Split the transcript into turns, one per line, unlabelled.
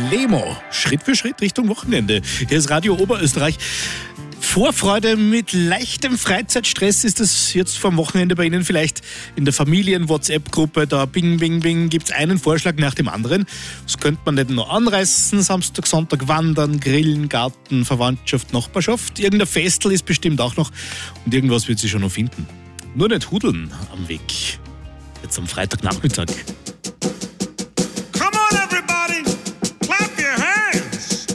Lemo. Schritt für Schritt Richtung Wochenende. Hier ist Radio Oberösterreich. Vorfreude mit leichtem Freizeitstress ist es jetzt vom Wochenende bei Ihnen vielleicht in der Familien-WhatsApp-Gruppe. Da bing, bing, bing, gibt es einen Vorschlag nach dem anderen. Das könnte man nicht nur anreißen. Samstag, Sonntag wandern, grillen, Garten, Verwandtschaft, Nachbarschaft. Irgendein Festel ist bestimmt auch noch. Und irgendwas wird sie schon noch finden. Nur nicht hudeln am Weg. Jetzt am Freitagnachmittag.